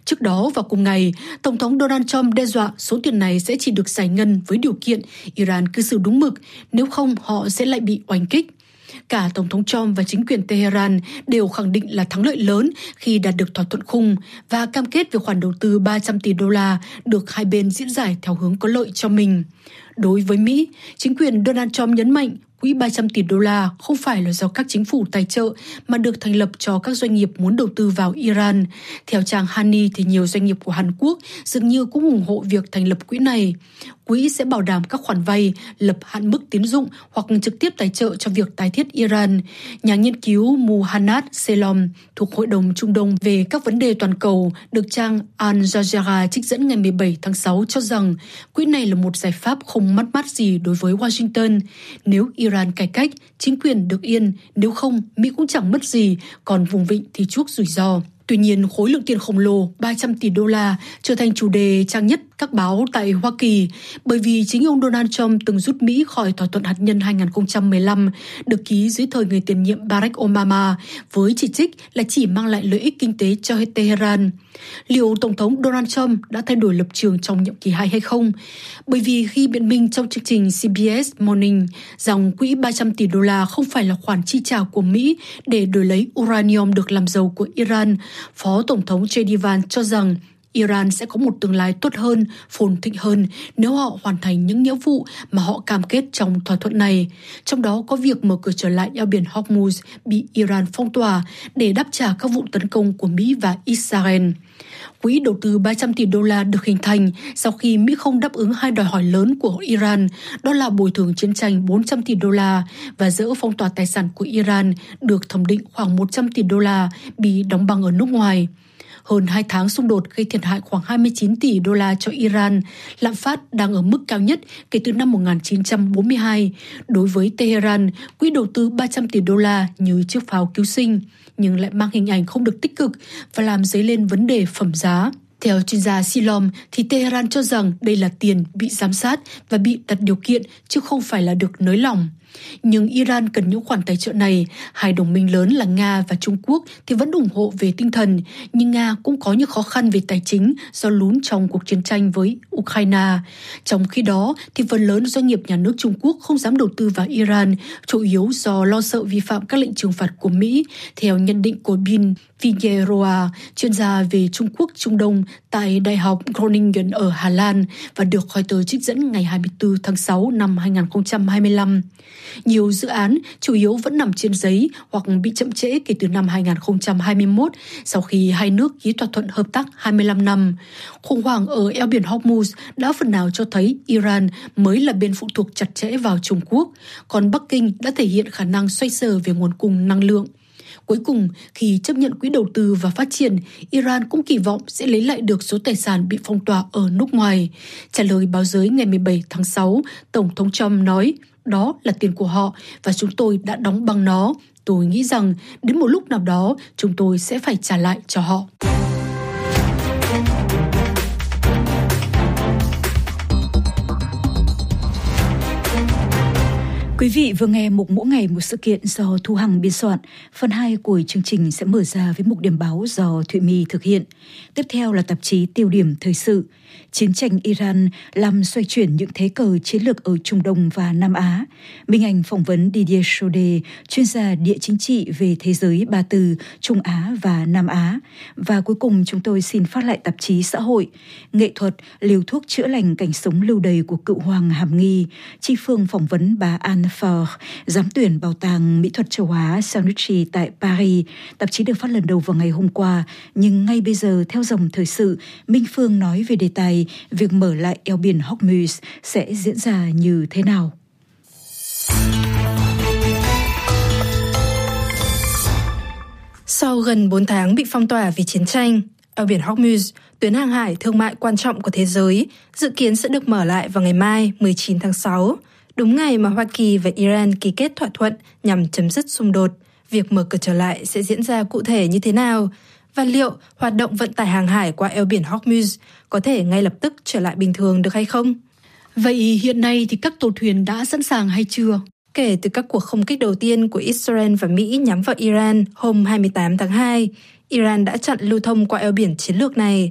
Trước đó vào cùng ngày, Tổng thống Donald Trump đe dọa số tiền này sẽ chỉ được giải ngân với điều kiện Iran cư xử đúng mực, nếu không họ sẽ lại bị oanh kích. Cả Tổng thống Trump và chính quyền Tehran đều khẳng định là thắng lợi lớn khi đạt được thỏa thuận khung và cam kết về khoản đầu tư 300 tỷ đô la được hai bên diễn giải theo hướng có lợi cho mình. Đối với Mỹ, chính quyền Donald Trump nhấn mạnh quỹ 300 tỷ đô la không phải là do các chính phủ tài trợ mà được thành lập cho các doanh nghiệp muốn đầu tư vào Iran. Theo trang Hany thì nhiều doanh nghiệp của Hàn Quốc dường như cũng ủng hộ việc thành lập quỹ này. Quỹ sẽ bảo đảm các khoản vay, lập hạn mức tín dụng hoặc trực tiếp tài trợ cho việc tái thiết Iran. Nhà nghiên cứu Muhannad Selom thuộc Hội đồng Trung Đông về các vấn đề toàn cầu được trang Al Jazeera trích dẫn ngày 17 tháng 6 cho rằng quỹ này là một giải pháp không mất mát gì đối với Washington. Nếu Iran cải cách, chính quyền được yên, nếu không, Mỹ cũng chẳng mất gì, còn vùng vịnh thì chuốc rủi ro. Tuy nhiên, khối lượng tiền khổng lồ 300 tỷ đô la trở thành chủ đề trang nhất các báo tại Hoa Kỳ bởi vì chính ông Donald Trump từng rút Mỹ khỏi thỏa thuận hạt nhân 2015 được ký dưới thời người tiền nhiệm Barack Obama với chỉ trích là chỉ mang lại lợi ích kinh tế cho Tehran. Liệu Tổng thống Donald Trump đã thay đổi lập trường trong nhiệm kỳ 2 hay không? Bởi vì khi biện minh trong chương trình CBS Morning rằng quỹ 300 tỷ đô la không phải là khoản chi trả của Mỹ để đổi lấy uranium được làm giàu của Iran, Phó Tổng thống JD Vance cho rằng Iran sẽ có một tương lai tốt hơn, phồn thịnh hơn nếu họ hoàn thành những nghĩa vụ mà họ cam kết trong thỏa thuận này. Trong đó có việc mở cửa trở lại eo biển Hormuz bị Iran phong tỏa để đáp trả các vụ tấn công của Mỹ và Israel. Quỹ đầu tư 300 tỷ đô la được hình thành sau khi Mỹ không đáp ứng hai đòi hỏi lớn của Iran, đó là bồi thường chiến tranh 400 tỷ đô la và dỡ phong tỏa tài sản của Iran được thẩm định khoảng 100 tỷ đô la bị đóng băng ở nước ngoài. Hơn 2 tháng xung đột gây thiệt hại khoảng 29 tỷ đô la cho Iran, lạm phát đang ở mức cao nhất kể từ năm 1942. Đối với Tehran, quỹ đầu tư 300 tỷ đô la như chiếc pháo cứu sinh, nhưng lại mang hình ảnh không được tích cực và làm dấy lên vấn đề phẩm giá. Theo chuyên gia Silom, thì Tehran cho rằng đây là tiền bị giám sát và bị đặt điều kiện chứ không phải là được nới lỏng. Nhưng Iran cần những khoản tài trợ này. Hai đồng minh lớn là Nga và Trung Quốc thì vẫn ủng hộ về tinh thần, nhưng Nga cũng có những khó khăn về tài chính do lún trong cuộc chiến tranh với Ukraine. Trong khi đó, thì phần lớn doanh nghiệp nhà nước Trung Quốc không dám đầu tư vào Iran, chủ yếu do lo sợ vi phạm các lệnh trừng phạt của Mỹ, theo nhận định của Bin Figueroa, chuyên gia về Trung Quốc Trung Đông tại Đại học Groningen ở Hà Lan và được Reuters trích dẫn ngày 24 tháng 6 năm 2025. Nhiều dự án chủ yếu vẫn nằm trên giấy hoặc bị chậm trễ kể từ năm 2021 sau khi hai nước ký thỏa thuận hợp tác 25 năm. Khủng hoảng ở eo biển Hormuz đã phần nào cho thấy Iran mới là bên phụ thuộc chặt chẽ vào Trung Quốc, còn Bắc Kinh đã thể hiện khả năng xoay sở về nguồn cung năng lượng. Cuối cùng, khi chấp nhận quỹ đầu tư và phát triển, Iran cũng kỳ vọng sẽ lấy lại được số tài sản bị phong tỏa ở nước ngoài. Trả lời báo giới ngày 17 tháng 6, Tổng thống Trump nói, đó là tiền của họ và chúng tôi đã đóng băng nó. Tôi nghĩ rằng đến một lúc nào đó chúng tôi sẽ phải trả lại cho họ. Quý vị vừa nghe mục Mỗi ngày một sự kiện do Thu Hằng biên soạn. Phần 2 của chương trình sẽ mở ra với mục điểm báo do Thụy My thực hiện. Tiếp theo là tạp chí Tiêu điểm thời sự. Chiến tranh Iran làm xoay chuyển những thế cờ chiến lược ở Trung Đông và Nam Á. Minh Anh phỏng vấn Didier Chaudet, chuyên gia địa chính trị về thế giới ba tư, Trung Á và Nam Á. Và cuối cùng chúng tôi xin phát lại tạp chí Xã hội. Nghệ thuật, liều thuốc chữa lành cảnh sống lưu đày của cựu hoàng Hàm Nghi. Chi Phương phỏng vấn bà Anne Faure, giám tuyển Bảo tàng Mỹ thuật châu Á Saint-Lucie tại Paris. Tạp chí được phát lần đầu vào ngày hôm qua, nhưng ngay bây giờ theo dòng thời sự, Minh Phương nói về đề tài việc mở lại eo biển Hormuz sẽ diễn ra như thế nào. Sau gần 4 tháng bị phong tỏa vì chiến tranh, eo biển Hormuz, tuyến hàng hải thương mại quan trọng của thế giới, dự kiến sẽ được mở lại vào ngày mai 19 tháng 6, đúng ngày mà Hoa Kỳ và Iran ký kết thỏa thuận nhằm chấm dứt xung đột. Việc mở cửa trở lại sẽ diễn ra cụ thể như thế nào? Và liệu hoạt động vận tải hàng hải qua eo biển Hormuz có thể ngay lập tức trở lại bình thường được hay không? Vậy hiện nay thì các tàu thuyền đã sẵn sàng hay chưa? Kể từ các cuộc không kích đầu tiên của Israel và Mỹ nhắm vào Iran hôm 28 tháng 2, Iran đã chặn lưu thông qua eo biển chiến lược này.